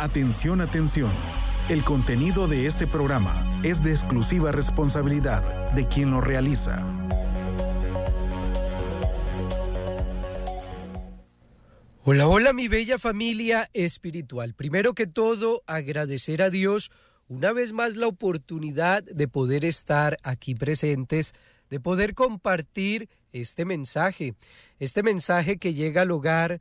Atención, atención. El contenido de este programa es de exclusiva responsabilidad de quien lo realiza. Hola, hola mi bella familia espiritual. Primero que todo, agradecer a Dios una vez más la oportunidad de poder estar aquí presentes, de poder compartir este mensaje que llega al hogar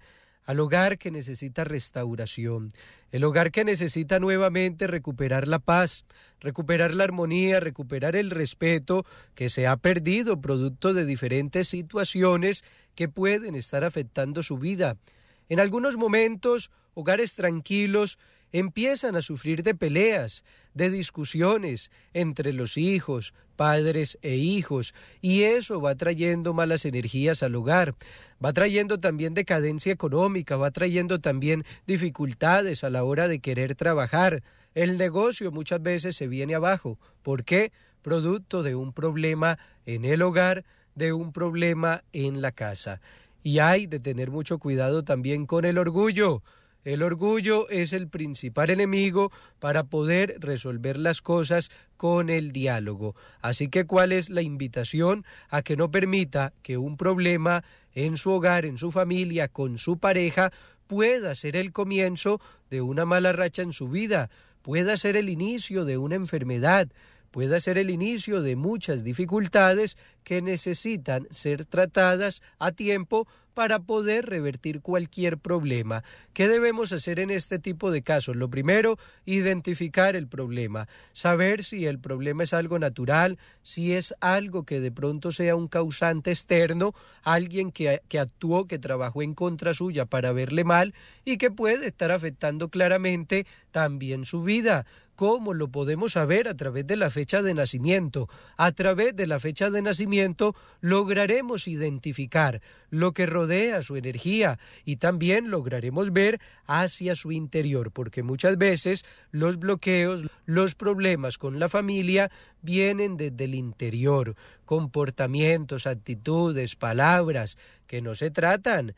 que necesita restauración, el hogar que necesita nuevamente recuperar la paz, recuperar la armonía, recuperar el respeto que se ha perdido producto de diferentes situaciones que pueden estar afectando su vida. En algunos momentos, hogares tranquilos empiezan a sufrir de peleas, de discusiones entre los hijos, padres e hijos, y eso va trayendo malas energías al hogar, va trayendo también decadencia económica, va trayendo también dificultades a la hora de querer trabajar. El negocio muchas veces se viene abajo. ¿Por qué? Producto de un problema en el hogar, de un problema en la casa. Y hay de tener mucho cuidado también con el orgullo. El orgullo es el principal enemigo para poder resolver las cosas con el diálogo. Así que, ¿cuál es la invitación? A que no permita que un problema en su hogar, en su familia, con su pareja, pueda ser el comienzo de una mala racha en su vida, pueda ser el inicio de una enfermedad, pueda ser el inicio de muchas dificultades que necesitan ser tratadas a tiempo para poder revertir cualquier problema. ¿Qué debemos hacer en este tipo de casos? Lo primero, identificar el problema, saber si el problema es algo natural, si es algo que de pronto sea un causante externo, alguien que actuó, que trabajó en contra suya para verle mal y que puede estar afectando claramente también su vida. ¿Cómo lo podemos saber? A través de la fecha de nacimiento. A través de la fecha de nacimiento lograremos identificar lo que rodea su energía y también lograremos ver hacia su interior, porque muchas veces los bloqueos, los problemas con la familia vienen desde el interior, comportamientos, actitudes, palabras que no se tratan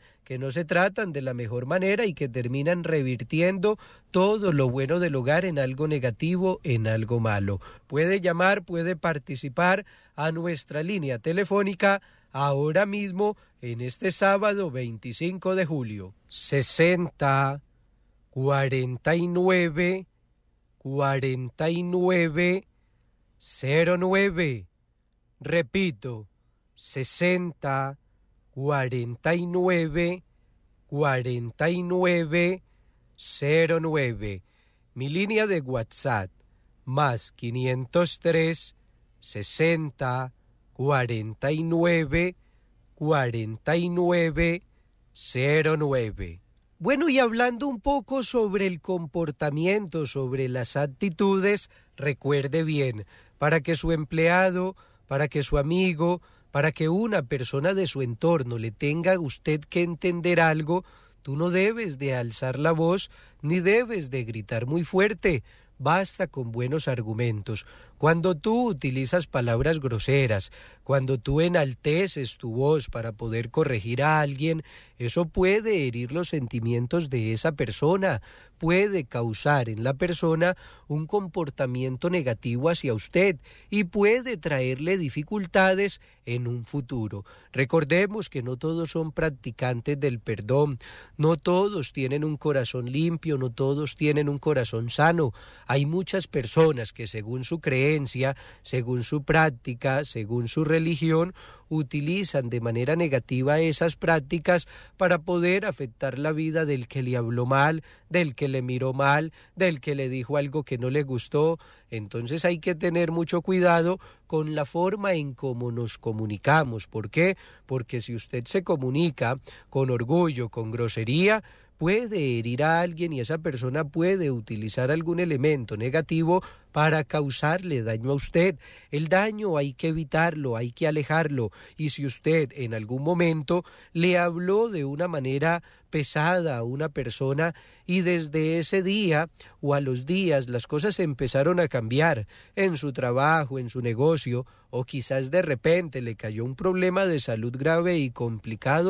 de la mejor manera y que terminan revirtiendo todo lo bueno del hogar en algo negativo, en algo malo. Puede llamar, puede participar a nuestra línea telefónica ahora mismo en este sábado 25 de julio. 60 49 49 09. Repito, 60 49 49 09. Mi línea de WhatsApp, más 503 60 49 49 09. Bueno, y hablando un poco sobre el comportamiento, sobre las actitudes, recuerde bien, para que su empleado, para que su amigo, para que una persona de su entorno le tenga usted que entender algo, tú no debes de alzar la voz ni debes de gritar muy fuerte. Basta con buenos argumentos. Cuando tú utilizas palabras groseras, cuando tú enalteces tu voz para poder corregir a alguien, eso puede herir los sentimientos de esa persona, puede causar en la persona un comportamiento negativo hacia usted y puede traerle dificultades en un futuro. Recordemos que no todos son practicantes del perdón, no todos tienen un corazón limpio, no todos tienen un corazón sano. Hay muchas personas que según su creencia, según su práctica, según su religión, utilizan de manera negativa esas prácticas para poder afectar la vida del que le habló mal, del que le miró mal, del que le dijo algo que no le gustó. Entonces hay que tener mucho cuidado con la forma en cómo nos comunicamos. ¿Por qué? Porque si usted se comunica con orgullo, con grosería, puede herir a alguien y esa persona puede utilizar algún elemento negativo para causarle daño a usted. El daño hay que evitarlo, hay que alejarlo. Y si usted en algún momento le habló de una manera pesada a una persona y desde ese día o a los días las cosas empezaron a cambiar en su trabajo, en su negocio, o quizás de repente le cayó un problema de salud grave y complicado,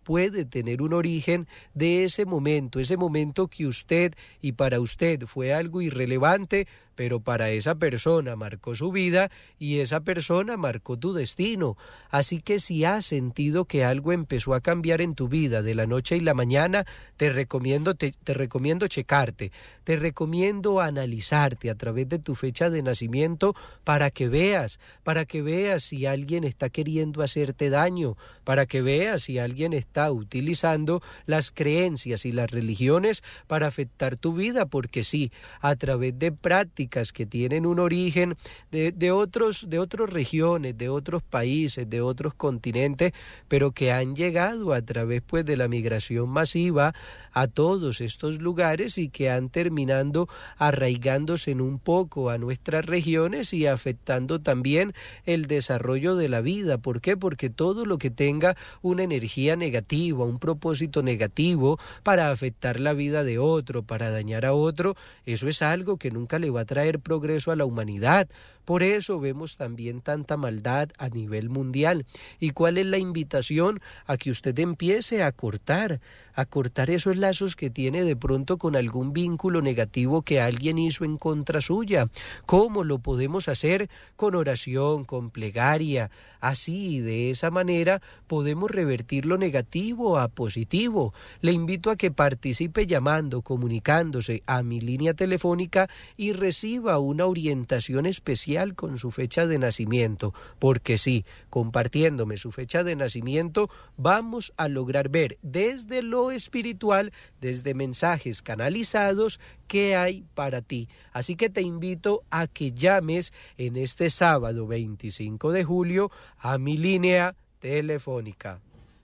puede tener un origen de ese momento que usted y para usted fue algo irrelevante, pero para esa persona marcó su vida y esa persona marcó tu destino. Así que si has sentido que algo empezó a cambiar en tu vida de la noche y la mañana, te recomiendo checarte, te recomiendo analizarte a través de tu fecha de nacimiento para que veas si alguien está queriendo hacerte daño, para que veas si alguien está utilizando las creencias y las religiones para afectar tu vida, porque sí, a través de prácticas que tienen un origen de otras regiones, de otros países, de otros continentes, pero que han llegado a través pues de la migración masiva a todos estos lugares y que han terminado arraigándose en un poco a nuestras regiones y afectando también el desarrollo de la vida. ¿Por qué? Porque todo lo que tenga una energía negativa, un propósito negativo para afectar la vida de otro, para dañar a otro, eso es algo que nunca le va a traer progreso a la humanidad. Por eso vemos también tanta maldad a nivel mundial. ¿Y cuál es la invitación? A que usted empiece a cortar esos lazos que tiene de pronto con algún vínculo negativo que alguien hizo en contra suya. ¿Cómo lo podemos hacer? Con oración, con plegaria. Así, de esa manera, podemos revertir lo negativo a positivo. Le invito a que participe llamando, comunicándose a mi línea telefónica y reciba una orientación especial con su fecha de nacimiento, porque sí, compartiéndome su fecha de nacimiento, vamos a lograr ver desde lo espiritual, desde mensajes canalizados, qué hay para ti. Así que te invito a que llames en este sábado 25 de julio a mi línea telefónica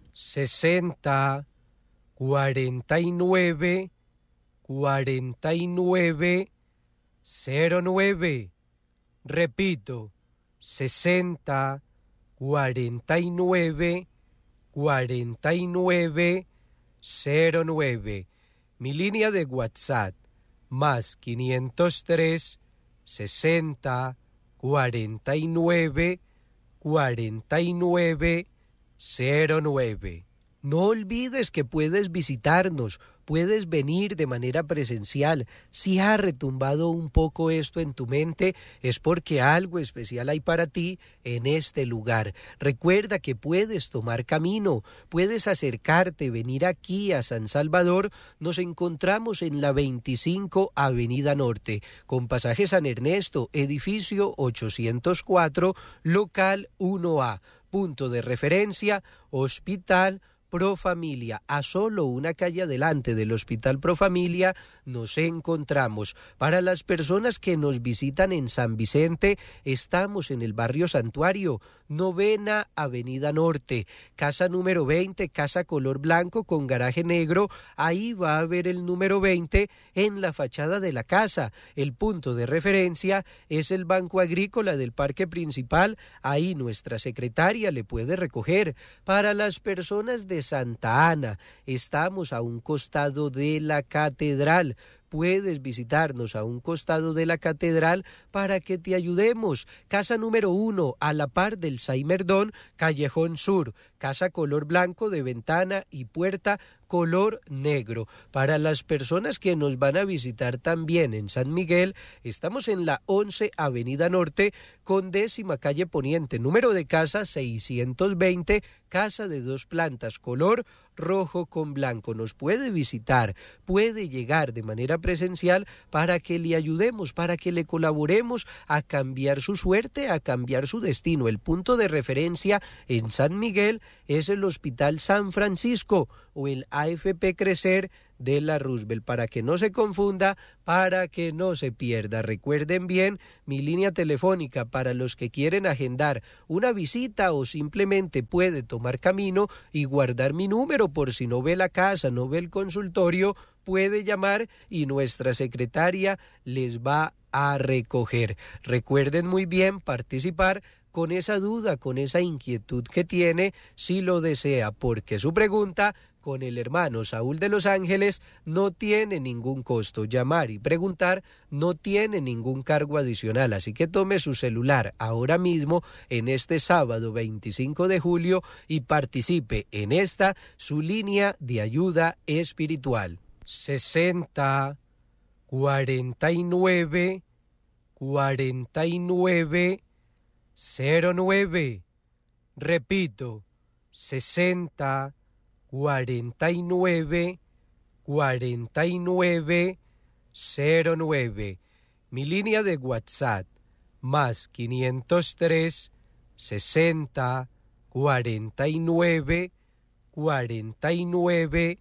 60 49 49 09. Repito, 60 49 49 09. Mi línea de WhatsApp, más 503 60 49 49 09. No olvides que puedes visitarnos, puedes venir de manera presencial. Si ha retumbado un poco esto en tu mente, es porque algo especial hay para ti en este lugar. Recuerda que puedes tomar camino, puedes acercarte, venir aquí a San Salvador. Nos encontramos en la 25 Avenida Norte, con pasaje San Ernesto, edificio 804, local 1A, punto de referencia, Hospital Pro Familia. A solo una calle adelante del Hospital Pro Familia nos encontramos. Para las personas que nos visitan en San Vicente, estamos en el barrio Santuario, 9ª Avenida Norte, casa número 20, casa color blanco con garaje negro. Ahí va a ver el número 20 en la fachada de la casa. El punto de referencia es el Banco Agrícola del Parque Principal. Ahí nuestra secretaria le puede recoger. Para las personas de Santa Ana, estamos a un costado de la catedral. Puedes visitarnos a un costado de la catedral para que te ayudemos. Casa número 1, a la par del Saimerdón, Callejón Sur. Casa color blanco de ventana y puerta color negro. Para las personas que nos van a visitar también en San Miguel, estamos en la 11 Avenida Norte con 10ª calle Poniente, número de casa 620, casa de 2 plantas, color rojo con blanco. Nos puede visitar, puede llegar de manera presencial para que le ayudemos, para que le colaboremos a cambiar su suerte, a cambiar su destino. El punto de referencia en San Miguel es el Hospital San Francisco o el AFP Crecer de la Roosevelt, para que no se confunda, para que no se pierda. Recuerden bien mi línea telefónica para los que quieren agendar una visita o simplemente puede tomar camino y guardar mi número por si no ve la casa, no ve el consultorio, puede llamar y nuestra secretaria les va a recoger. Recuerden muy bien participar con esa duda, con esa inquietud que tiene, si lo desea, porque su pregunta con el hermano Saúl de los Ángeles no tiene ningún costo. Llamar y preguntar no tiene ningún cargo adicional, así que tome su celular ahora mismo en este sábado 25 de julio y participe en esta su línea de ayuda espiritual. 60 49 49 09. Repito, 60 49 49 09. Mi línea de WhatsApp, más 503 60 49 49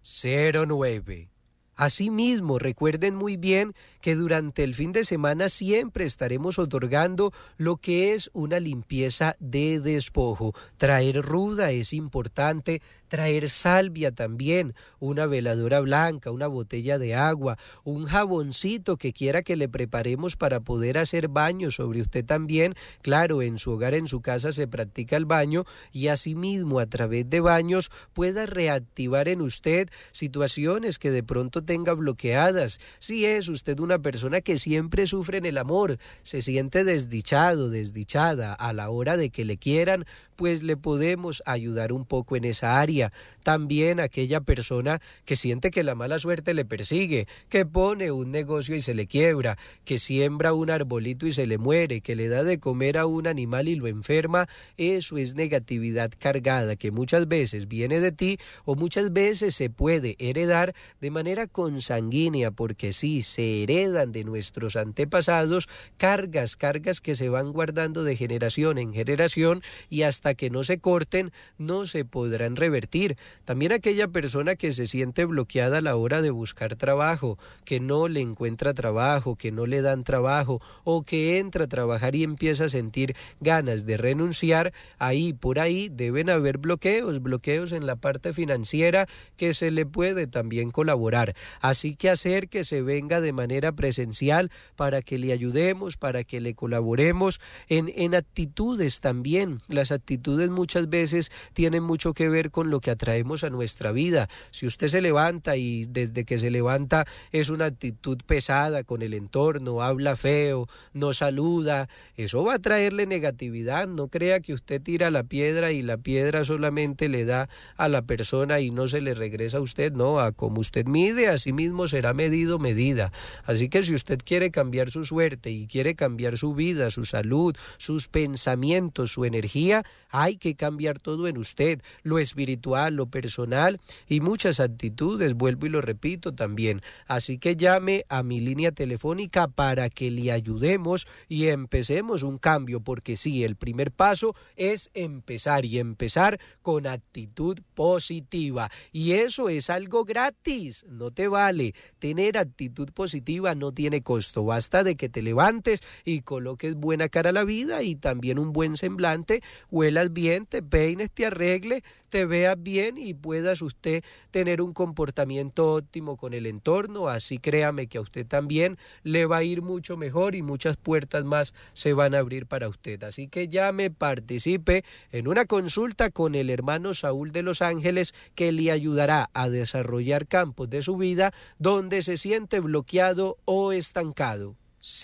09. Asimismo, recuerden muy bien que durante el fin de semana siempre estaremos otorgando lo que es una limpieza de despojo. Traer ruda es importante, traer salvia también, una veladora blanca, una botella de agua, un jaboncito que quiera que le preparemos para poder hacer baño sobre usted también. Claro, en su hogar, en su casa se practica el baño y asimismo a través de baños pueda reactivar en usted situaciones que de pronto tenga bloqueadas. Si es usted una persona que siempre sufre en el amor, se siente desdichado, desdichada a la hora de que le quieran, pues le podemos ayudar un poco en esa área. También aquella persona que siente que la mala suerte le persigue, que pone un negocio y se le quiebra, que siembra un arbolito y se le muere, que le da de comer a un animal y lo enferma, eso es negatividad cargada que muchas veces viene de ti o muchas veces se puede heredar de manera consanguínea, porque sí, se heredan de nuestros antepasados cargas que se van guardando de generación en generación y hasta que no se corten no se podrán revertir. También aquella persona que se siente bloqueada a la hora de buscar trabajo, que no le encuentra trabajo, que no le dan trabajo o que entra a trabajar y empieza a sentir ganas de renunciar, por ahí deben haber bloqueos en la parte financiera que se le puede también colaborar. Así que hacer que se venga de manera presencial para que le ayudemos, para que le colaboremos en actitudes también. Las actitudes muchas veces tienen mucho que ver con lo que atraemos a nuestra vida. Si usted se levanta y desde que se levanta es una actitud pesada con el entorno, habla feo, no saluda, eso va a traerle negatividad. No crea que usted tira la piedra y la piedra solamente le da a la persona y no se le regresa a usted. No, a como usted mide, así mismo será medida. Así que si usted quiere cambiar su suerte y quiere cambiar su vida, su salud, sus pensamientos, su energía, hay que cambiar todo en usted, lo espiritual, lo personal y muchas actitudes, vuelvo y lo repito también. Así que llame a mi línea telefónica para que le ayudemos y empecemos un cambio, porque sí, el primer paso es empezar y empezar con actitud positiva. Y eso es algo gratis, no te vale. Tener actitud positiva no tiene costo, basta de que te levantes y coloques buena cara a la vida y también un buen semblante, huelas bien, te peines, te arregle, te veas bien y puedas usted tener un comportamiento óptimo con el entorno. Así créame que a usted también le va a ir mucho mejor y muchas puertas más se van a abrir para usted. Así que llame, participe en una consulta con el hermano Saúl de los Ángeles, que le ayudará a desarrollar campos de su vida donde se siente bloqueado o estancado.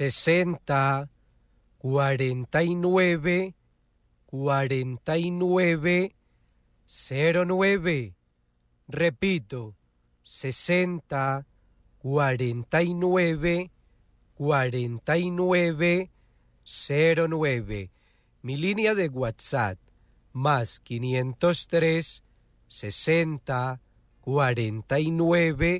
60 49 49 09. Repito, 60 49 49 09. Mi línea de WhatsApp, más 503 60 49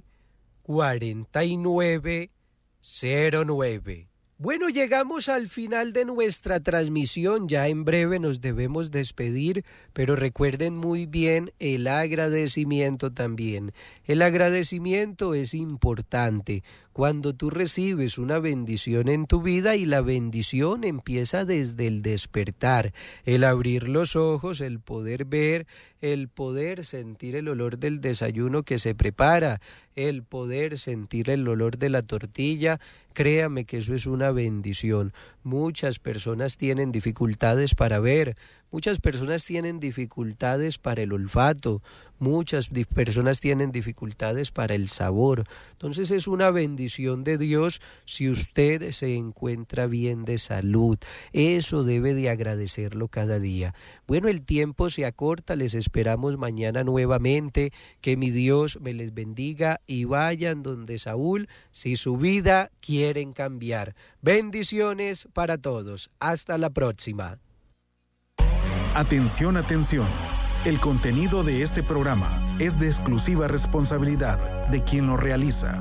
49 09. Bueno, llegamos al final de nuestra transmisión, ya en breve nos debemos despedir, pero recuerden muy bien el agradecimiento también. El agradecimiento es importante cuando tú recibes una bendición en tu vida, y la bendición empieza desde el despertar, el abrir los ojos, el poder ver, el poder sentir el olor del desayuno que se prepara, el poder sentir el olor de la tortilla. Créame que eso es una bendición. Muchas personas tienen dificultades para ver, Muchas personas tienen dificultades para el olfato, muchas personas tienen dificultades para el sabor. Entonces es una bendición de Dios si usted se encuentra bien de salud. Eso debe de agradecerlo cada día. Bueno, el tiempo se acorta, les esperamos mañana nuevamente. Que mi Dios me les bendiga y vayan donde Saúl si su vida quieren cambiar. Bendiciones para todos. Hasta la próxima. Atención, atención. El contenido de este programa es de exclusiva responsabilidad de quien lo realiza.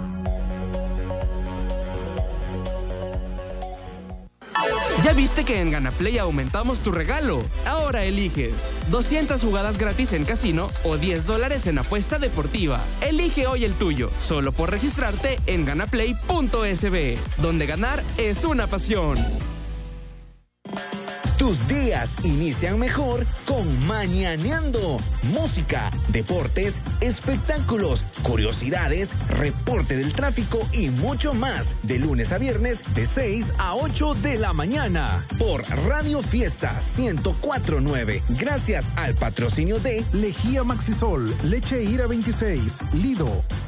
¿Ya viste que en GanaPlay aumentamos tu regalo? Ahora eliges 200 jugadas gratis en casino o $10 en apuesta deportiva. Elige hoy el tuyo, solo por registrarte en ganaplay.sb, donde ganar es una pasión. Tus días inician mejor con Mañaneando. Música, deportes, espectáculos, curiosidades, reporte del tráfico y mucho más. De lunes a viernes, de 6 a 8 de la mañana. Por Radio Fiesta 104.9. Gracias al patrocinio de Lejía Maxisol, Leche Ira 26, Lido,